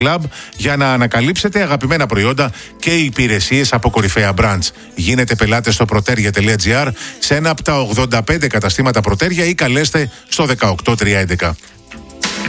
Club για να ανακαλύψετε αγαπημένα προϊόντα και υπηρεσίες από κορυφαία brands. Γίνετε πελάτες στο proteria.gr σε ένα από τα 85 καταστήματα Proteria ή καλέστε στο 18311.